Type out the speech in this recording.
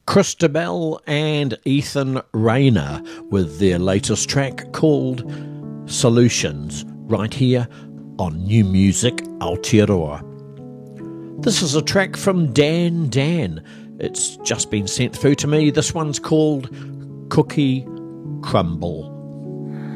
Christabel and Ethan Rayner with their latest track called Solutions, right here on New Music Aotearoa. This is a track from Dan Dan. It's just been sent through to me. This one's called Cookie Crumble.